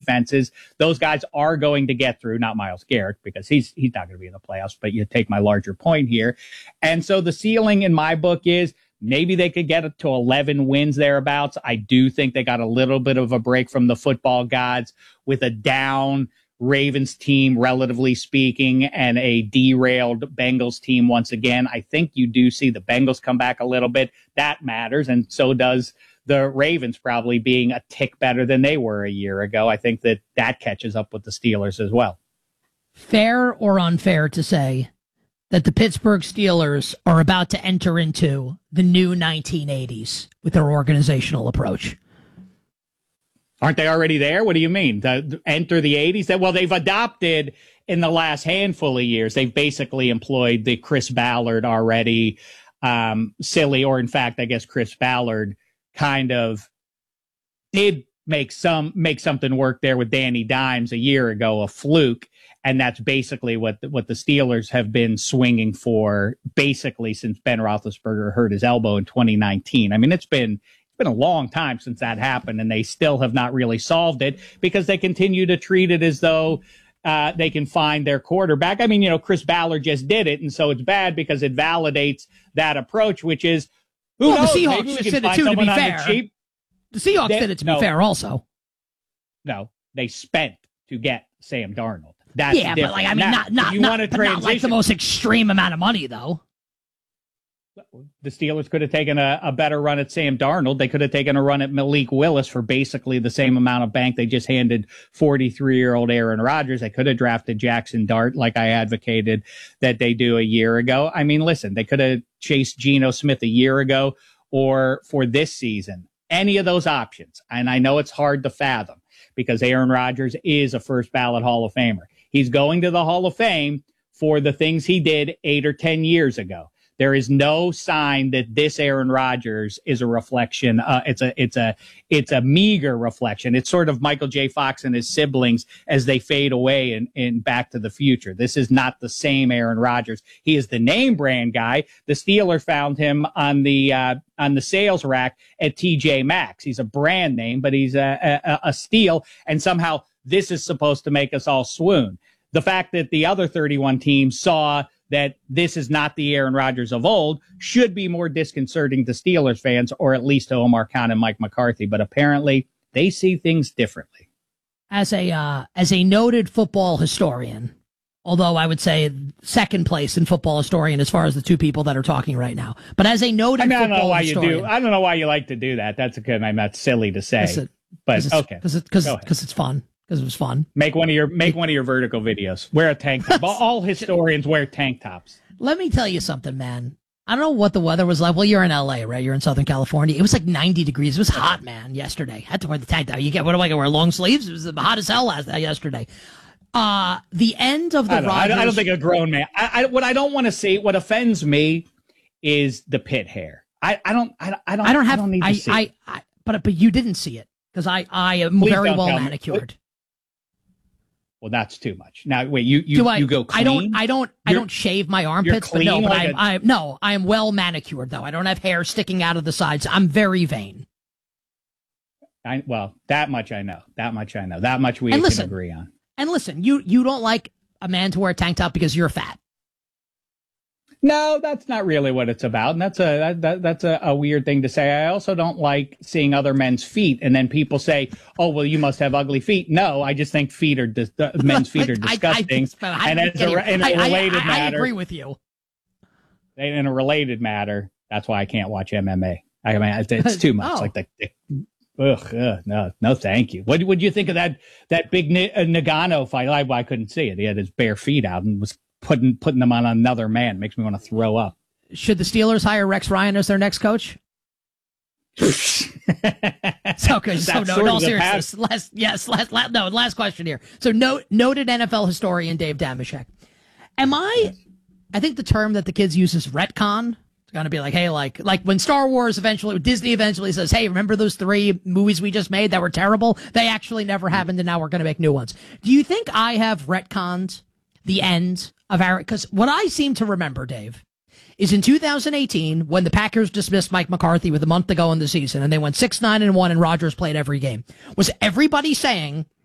defenses. Those guys are going to get through, not Myles Garrett, because he's not going to be in the playoffs, but you take my larger point here. And so the ceiling in my book is maybe they could get it to 11 wins thereabouts. I do think they got a little bit of a break from the football gods with a down Ravens team, relatively speaking, and a derailed Bengals team once again. I think you do see the Bengals come back a little bit. That matters, and so does the Ravens probably being a tick better than they were a year ago. I think that catches up with the Steelers as well. Fair or unfair to say that the Pittsburgh Steelers are about to enter into the new 1980s with their organizational approach? Aren't they already there? What do you mean? Enter the 80s? Well, they've adopted in the last handful of years. They've basically employed the Chris Ballard already silly, or in fact, I guess Chris Ballard kind of did make something work there with Danny Dimes a year ago, a fluke. And that's basically what the Steelers have been swinging for basically since Ben Roethlisberger hurt his elbow in 2019. I mean, it's been a long time since that happened, and they still have not really solved it because they continue to treat it as though they can find their quarterback. I mean, Chris Ballard just did it, and so it's bad because it validates that approach, which is, who knows? The Seahawks just did it too, to be fair. The Seahawks did it to be fair also. No, they spent to get Sam Darnold. That's different. But not like the most extreme amount of money, though. The Steelers could have taken a better run at Sam Darnold. They could have taken a run at Malik Willis for basically the same amount of bank they just handed 43-year-old Aaron Rodgers. They could have drafted Jackson Dart like I advocated that they do a year ago. I mean, listen, they could have chased Geno Smith a year ago or for this season. Any of those options. And I know it's hard to fathom because Aaron Rodgers is a first ballot Hall of Famer. He's going to the Hall of Fame for the things he did 8 or 10 years ago. There is no sign that this Aaron Rodgers is a reflection. It's a meager reflection. It's sort of Michael J. Fox and his siblings as they fade away in Back to the Future. This is not the same Aaron Rodgers. He is the name brand guy. The Steelers found him on the sales rack at TJ Maxx. He's a brand name, but he's a steal. And somehow this is supposed to make us all swoon. The fact that the other 31 teams saw that this is not the Aaron Rodgers of old should be more disconcerting to Steelers fans, or at least to Omar Khan and Mike McCarthy. But apparently they see things differently. As a noted football historian, although I would say second place in football historian as far as the two people that are talking right now, but as a noted football historian, I don't know why you like to do that. That's that's silly to say, but okay, because it's fun. Because it was fun. Make one of your vertical videos. Wear a tank top. All historians wear tank tops. Let me tell you something, man. I don't know what the weather was like. Well, you're in LA, right? You're in Southern California. It was like 90 degrees. It was hot, man, yesterday. Had to wear the tank top. What do I wear? Long sleeves? It was hot as hell yesterday. The end of the Rodgers. I don't think a grown man. What I don't want to see, what offends me is the pit hair. I don't need to see. But you didn't see it because I am very well manicured. Well, that's too much. Now, wait, you go clean? I don't shave my armpits, but no, but I am well manicured though. I don't have hair sticking out of the sides. I'm very vain. That much I know. That much we can agree on. And listen, you don't like a man to wear a tank top because you're fat. No, that's not really what it's about. And that's a weird thing to say. I also don't like seeing other men's feet. And then people say, oh, well, you must have ugly feet. No, I just think men's feet are disgusting. I agree with you. In a related matter, that's why I can't watch MMA. I mean, it's too much. No, thank you. What would you think of that big Nagano fight? I couldn't see it. He had his bare feet out and was putting them on another man. Makes me want to throw up. Should the Steelers hire Rex Ryan as their next coach? So no, all seriousness. Last question here. So noted NFL historian Dave Dameshek. I think the term that the kids use is retcon. It's going to be like, hey, like when Disney eventually says, hey, remember those 3 movies we just made that were terrible? They actually never happened, and now we're going to make new ones. Do you think I have retconned the end of our, because what I seem to remember, Dave, is in 2018 when the Packers dismissed Mike McCarthy with a month to go in the season and they went 6-9-1 and Rodgers played every game, was everybody saying